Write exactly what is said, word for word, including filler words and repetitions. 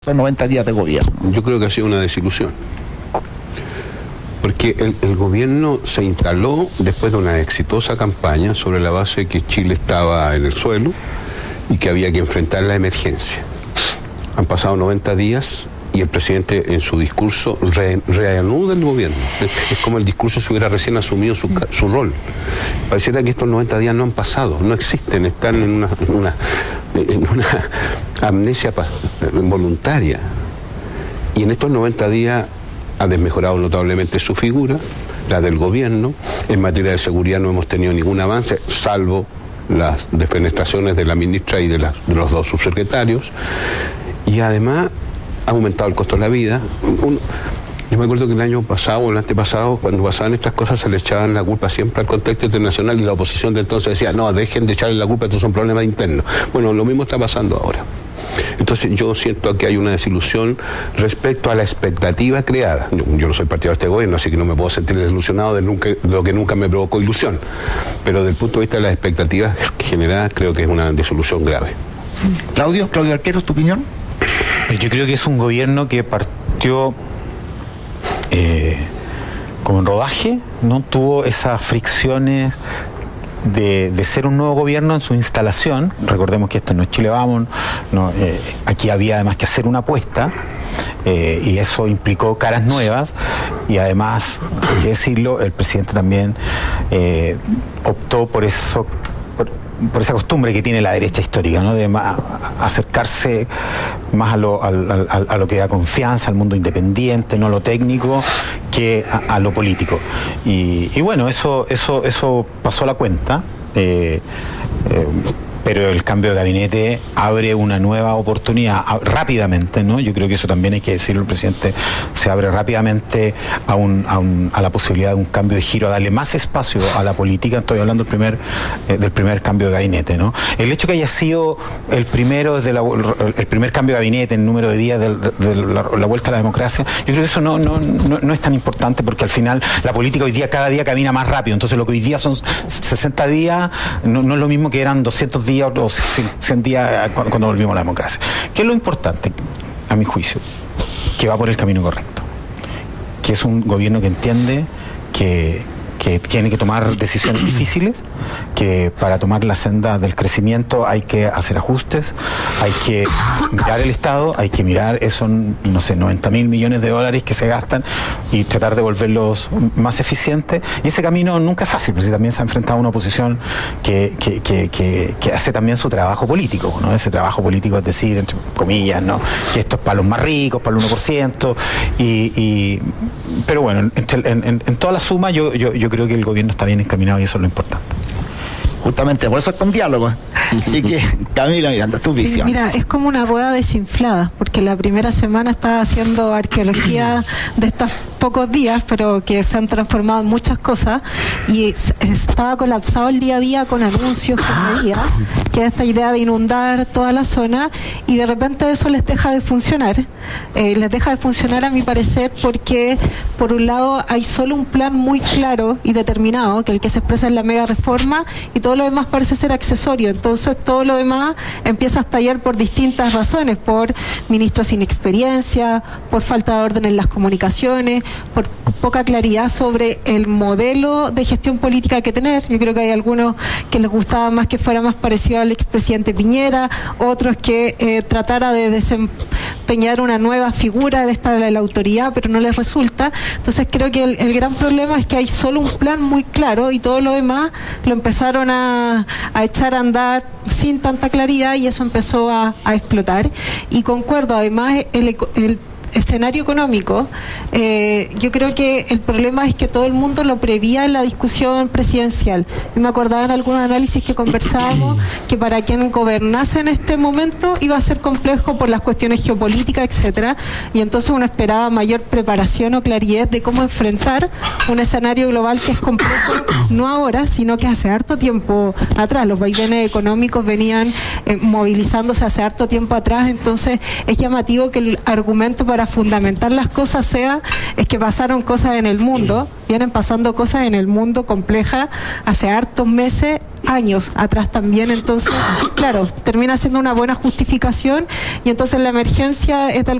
Los noventa días de gobierno. Yo creo que ha sido una desilusión. Porque el, el gobierno se instaló después de una exitosa campaña sobre la base de que Chile estaba en el suelo y que había que enfrentar la emergencia. Han pasado noventa días y el presidente en su discurso re, reanuda el gobierno. Es, es como el discurso si hubiera recién asumido su, su rol. Pareciera que estos noventa días no han pasado, no existen, están en una, en una, en una amnesia voluntaria. Y en estos noventa días ha desmejorado notablemente su figura, la del gobierno. En materia de seguridad no hemos tenido ningún avance, salvo las defenestraciones de la ministra y de, la, de los dos subsecretarios. Y además ha aumentado el costo de la vida. Un, yo me acuerdo que el año pasado o el antepasado, cuando pasaban estas cosas, se le echaban la culpa siempre al contexto internacional y la oposición de entonces decía, no, dejen de echarle la culpa, estos son problemas internos. Bueno, lo mismo está pasando ahora. Entonces yo siento que hay una desilusión respecto a la expectativa creada. Yo, yo no soy partidario de este gobierno, así que no me puedo sentir desilusionado de, nunca, de lo que nunca me provocó ilusión. Pero desde el punto de vista de las expectativas generadas, creo que es una desilusión grave. Claudio, Claudio Arqueros, ¿tu opinión? Yo creo que es un gobierno que partió eh, como en rodaje, ¿no? Tuvo esas fricciones de, de ser un nuevo gobierno en su instalación. Recordemos que esto no es Chile Vamos, no, eh, aquí había además que hacer una apuesta eh, y eso implicó caras nuevas y además, hay que decirlo, el presidente también eh, optó por eso, por esa costumbre que tiene la derecha histórica, ¿no? De ma- acercarse más a lo, a, a, a lo que da confianza, al mundo independiente, no a lo técnico, que a, a lo político. Y, y bueno, eso, eso, eso pasó la cuenta, eh, eh, pero el cambio de gabinete abre una nueva oportunidad a, rápidamente, ¿no? Yo creo que eso también hay que decirlo, el presidente se abre rápidamente a, un, a, un, a la posibilidad de un cambio de giro, a darle más espacio a la política. Estoy hablando del primer, eh, del primer cambio de gabinete, ¿no? El hecho que haya sido el primero desde la, el primer cambio de gabinete en número de días de, de, de la, la vuelta a la democracia, yo creo que eso no, no, no, no es tan importante porque al final la política hoy día cada día camina más rápido. Entonces lo que hoy día son sesenta días no, no es lo mismo que eran doscientos días o cien días cuando, cuando volvimos a la democracia. ¿Qué es lo importante, a mi juicio? Que va por el camino correcto. Que es un gobierno que entiende que, que tiene que tomar decisiones difíciles, que para tomar la senda del crecimiento hay que hacer ajustes, hay que mirar el Estado, hay que mirar esos, no sé, noventa mil millones de dólares que se gastan y tratar de volverlos más eficientes. Y ese camino nunca es fácil, porque también se ha enfrentado a una oposición que, que, que, que, que hace también su trabajo político, ¿no? Ese trabajo político es decir, entre comillas, ¿no? Que esto es para los más ricos, para el uno por ciento, y, y pero bueno, en, en, en toda la suma yo, yo, yo creo que el gobierno está bien encaminado y eso es lo importante. Justamente por eso es con diálogo. Así que, Camila Miranda, tu visión. Sí, mira, es como una rueda desinflada, porque la primera semana estaba haciendo arqueología de estos pocos días, pero que se han transformado en muchas cosas, y estaba colapsado el día a día con anuncios, con medidas, que es esta idea de inundar toda la zona, y de repente eso les deja de funcionar. Eh, les deja de funcionar, a mi parecer, porque por un lado hay solo un plan muy claro y determinado, que es el que se expresa en la mega reforma, y todo lo demás parece ser accesorio. Entonces todo lo demás empieza a estallar por distintas razones, por ministros sin experiencia, por falta de orden en las comunicaciones, por poca claridad sobre el modelo de gestión política que tener. Yo creo que hay algunos que les gustaba más que fuera más parecido al expresidente Piñera, otros que eh, tratara de desempeñar una nueva figura de esta de la autoridad, pero no les resulta. Entonces creo que el, el gran problema es que hay solo un plan muy claro y todo lo demás lo empezaron a, a echar a andar sin tanta claridad, y eso empezó a, a explotar. Y concuerdo, además el, el escenario económico, eh, yo creo que el problema es que todo el mundo lo prevía en la discusión presidencial. Yo me acordaba en algunos análisis que conversábamos que para quien gobernase en este momento iba a ser complejo por las cuestiones geopolíticas, etcétera, y entonces uno esperaba mayor preparación o claridad de cómo enfrentar un escenario global que es complejo, no ahora, sino que hace harto tiempo atrás. Los vaivenes económicos venían eh, movilizándose hace harto tiempo atrás. Entonces es llamativo que el argumento para para fundamentar las cosas sea, es que pasaron cosas en el mundo, vienen pasando cosas en el mundo complejas hace hartos meses, años atrás también, entonces, claro, termina siendo una buena justificación y entonces la emergencia es de